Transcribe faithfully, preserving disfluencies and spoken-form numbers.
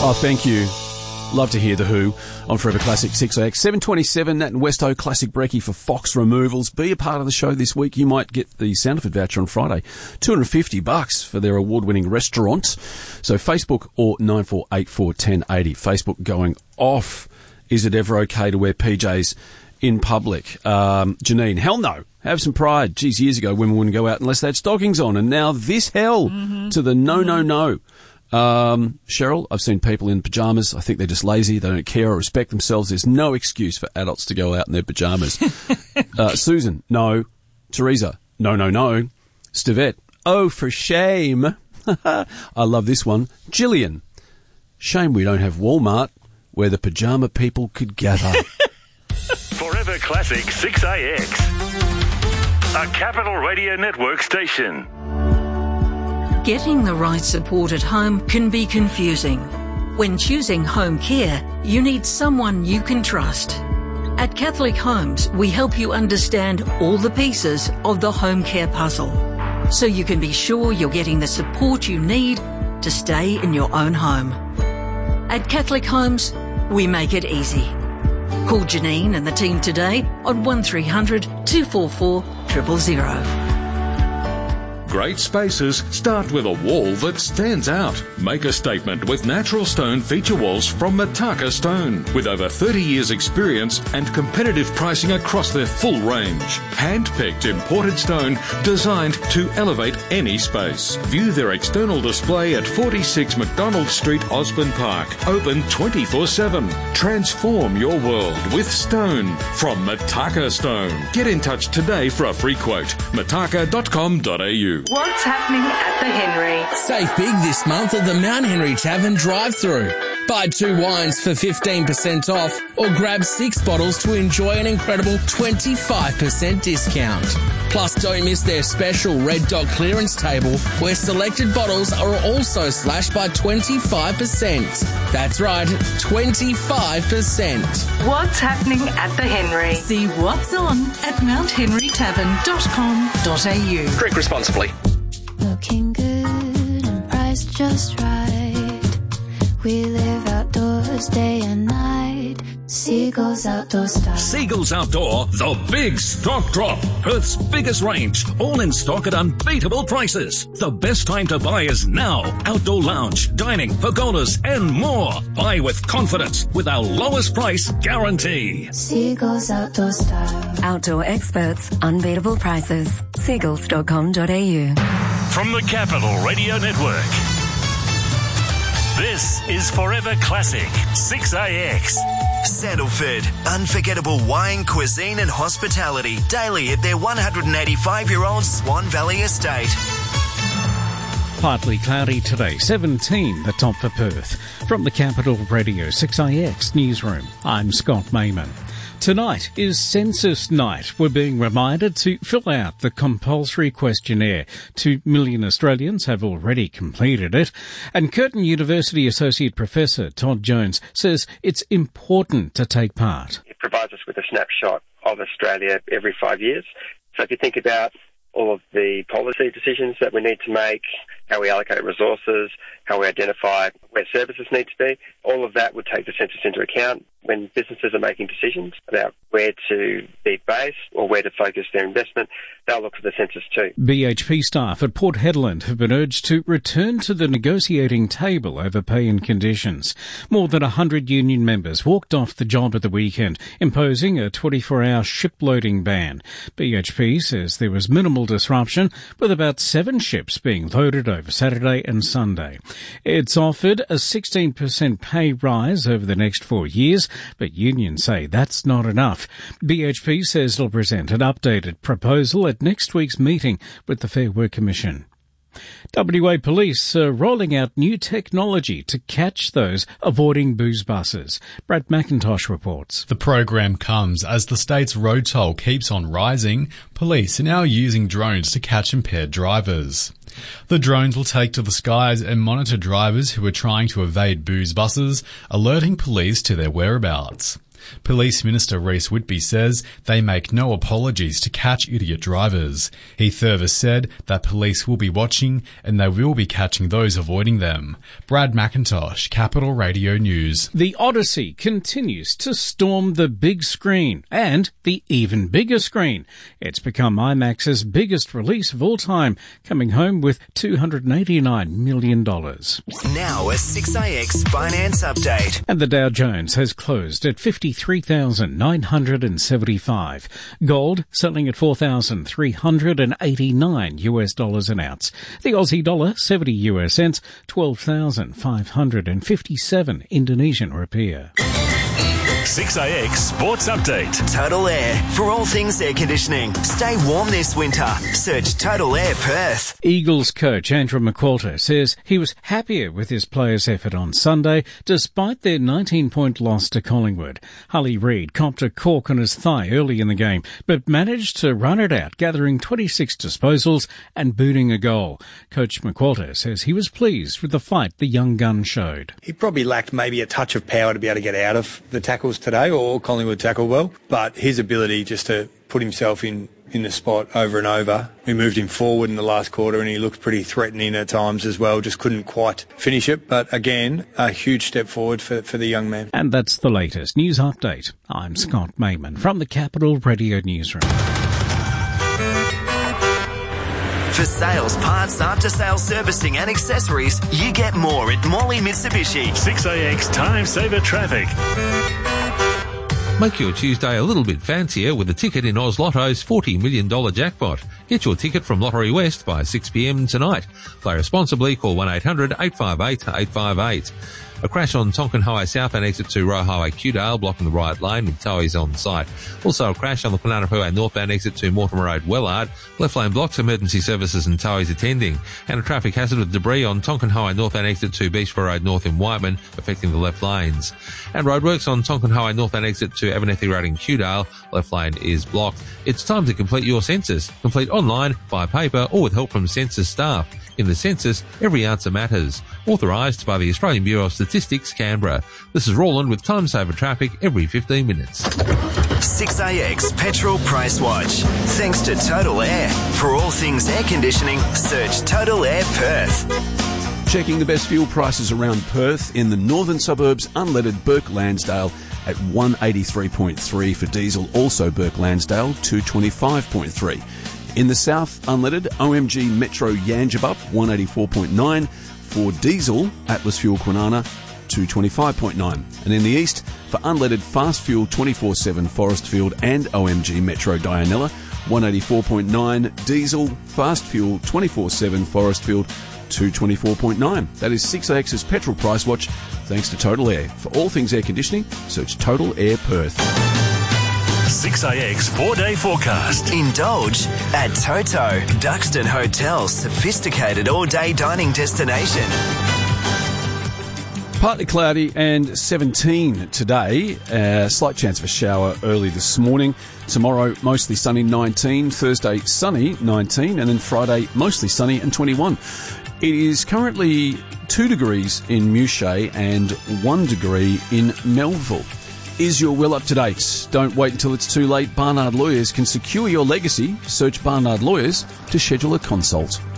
Oh, thank you. Love to hear The Who on Forever Classic six A X. seven twenty-seven, Nat and Westo, Classic Brekkie for Fox Removals. Be a part of the show this week. You might get the Soundford voucher on Friday. two hundred fifty bucks for their award-winning restaurant. So Facebook or nine four eight four, one zero eight zero. Facebook going off. Is it ever okay to wear P Js in public? Um, Janine, hell no. Have some pride. Geez, years ago women wouldn't go out unless they had stockings on. And now this hell mm-hmm. to the no, no, no. Um, Cheryl, I've seen people in pyjamas. I think they're just lazy. They don't care or respect themselves. There's no excuse for adults to go out in their pyjamas. uh, Susan, no. Teresa, no, no, no. Stavette, oh, for shame. I love this one. Gillian, shame we don't have Walmart where the pyjama people could gather. Forever Classic six A X, a Capital Radio Network station. Getting the right support at home can be confusing. When choosing home care, you need someone you can trust. At Catholic Homes, we help you understand all the pieces of the home care puzzle, so you can be sure you're getting the support you need to stay in your own home. At Catholic Homes, we make it easy. Call Janine and the team today on one three hundred, two four four, zero zero zero. Great spaces start with a wall that stands out. Make a statement with natural stone feature walls from Mataka Stone. With over thirty years experience and competitive pricing across their full range. Hand-picked imported stone designed to elevate any space. View their external display at forty-six McDonald Street, Osborne Park. Open twenty-four seven. Transform your world with stone from Mataka Stone. Get in touch today for a free quote. mataka dot com dot a u. What's happening at the Henry? Save big this month at the Mount Henry Tavern drive-thru. Buy two wines for fifteen percent off or grab six bottles to enjoy an incredible twenty-five percent discount. Plus, don't miss their special Red Dot clearance table where selected bottles are also slashed by twenty-five percent. That's right, twenty-five percent. What's happening at the Henry? See what's on at mount henry tavern dot com dot a u. Drink responsibly. Looking good and priced just right. We live outdoors day and night. Seagulls Outdoor Style. Seagulls Outdoor, the big stock drop. Perth's biggest range, all in stock at unbeatable prices. The best time to buy is now. Outdoor lounge, dining, pergolas, and more. Buy with confidence with our lowest price guarantee. Seagulls Outdoor Style. Outdoor experts, unbeatable prices. seagulls dot com dot a u. From the Capital Radio Network, this is Forever Classic six A X. Sandalford, unforgettable wine, cuisine and hospitality daily at their one hundred eighty-five-year-old Swan Valley estate. Partly cloudy today, seventeen the top for Perth. From the Capital Radio six A X newsroom, I'm Scott Mayman. Tonight is Census Night. We're being reminded to fill out the compulsory questionnaire. Two million Australians have already completed it. And Curtin University Associate Professor Todd Jones says it's important to take part. It provides us with a snapshot of Australia every five years. So if you think about all of the policy decisions that we need to make, how we allocate resources, how we identify where services need to be, all of that would take the census into account when businesses are making decisions about where to be based or where to focus their investment. They'll look to the census too. B H P staff at Port Hedland have been urged to return to the negotiating table over pay and conditions. More than one hundred union members walked off the job at the weekend, imposing a twenty-four hour ship-loading ban. B H P says there was minimal disruption, with about seven ships being loaded over Saturday and Sunday. It's offered a sixteen percent pay rise over the next four years, but unions say that's not enough. B H P says it'll present an updated proposal at next week's meeting with the Fair Work Commission. W A Police are rolling out new technology to catch those avoiding booze buses. Brad McIntosh reports. The program comes as the state's road toll keeps on rising. Police are now using drones to catch impaired drivers. The drones will take to the skies and monitor drivers who are trying to evade booze buses, alerting police to their whereabouts. Police Minister Reece Whitby says they make no apologies to catch idiot drivers. He further said that police will be watching and they will be catching those avoiding them. Brad McIntosh, Capital Radio News. The Odyssey continues to storm the big screen and the even bigger screen. It's become IMAX's biggest release of all time, coming home with two hundred eighty-nine million dollars. Now a six A X finance update. And the Dow Jones has closed at fifty-three thousand nine hundred seventy-five. Gold selling at four thousand three hundred eighty-nine US dollars an ounce. The Aussie dollar, seventy US cents, twelve thousand five hundred fifty-seven Indonesian rupiah. six A X Sports Update. Total Air. For all things air conditioning. Stay warm this winter. Search Total Air Perth. Eagles coach Andrew McQualter says he was happier with his players' effort on Sunday despite their nineteen-point loss to Collingwood. Hully Reid copped a cork on his thigh early in the game but managed to run it out, gathering twenty-six disposals and booting a goal. Coach McQualter says he was pleased with the fight the young gun showed. He probably lacked maybe a touch of power to be able to get out of the tackles today, or Collingwood tackle well, but his ability just to put himself in, in the spot over and over. We moved him forward in the last quarter and he looked pretty threatening at times as well, just couldn't quite finish it, but again, a huge step forward for, for the young man. And that's the latest news update. I'm Scott Mayman from the Capital Radio Newsroom. For sales, parts, after-sales servicing and accessories, you get more at Morley Mitsubishi. six A X Time Saver Traffic. Make your Tuesday a little bit fancier with a ticket in Oz Lotto's forty million dollars jackpot. Get your ticket from Lottery West by six p m tonight. Play responsibly. Call one eight hundred eight five eight eight five eight. A crash on Tonkin Highway South and exit to Roe Highway Kewdale, blocking the right lane with towies on site. Also a crash on the Kwinana Freeway northbound exit to Mortimer Road Wellard. Left lane blocks, emergency services and towies attending. And a traffic hazard with debris on Tonkin Highway northbound exit to Beachborough Road north in Whiteman, affecting the left lanes. And roadworks on Tonkin Highway northbound exit to Abernethy Road in Kewdale. Left lane is blocked. It's time to complete your census. Complete online, by paper or with help from census staff. In the census, every answer matters. Authorised by the Australian Bureau of Statistics, Canberra. This is Roland with Time Saver Traffic every fifteen minutes. six A X Petrol Price Watch. Thanks to Total Air. For all things air conditioning, search Total Air Perth. Checking the best fuel prices around Perth. In the northern suburbs, unleaded Burke Lansdale at one eighty-three point three for diesel. Also Burke Lansdale, two twenty-five point three. In the south, unleaded, O M G Metro Yangebup, one eighty-four point nine. For diesel, Atlas Fuel Kwinana, two twenty-five point nine. And in the east, for unleaded fast fuel twenty-four seven Forestfield and O M G Metro Dianella, one eighty-four point nine. Diesel, fast fuel twenty-four seven Forestfield, two twenty-four point nine. That is six A X's Petrol Price Watch, thanks to Total Air. For all things air conditioning, search Total Air Perth. six A X four-day forecast. Indulge at Toto, Duxton Hotel's sophisticated all-day dining destination. Partly cloudy and seventeen today. Uh, slight chance of a shower early this morning. Tomorrow, mostly sunny, nineteen. Thursday, sunny, nineteen. And then Friday, mostly sunny and twenty-one. It is currently two degrees in Mouchet and one degree in Melville. Is your will up to date? Don't wait until it's too late. Barnard Lawyers can secure your legacy. Search Barnard Lawyers to schedule a consult.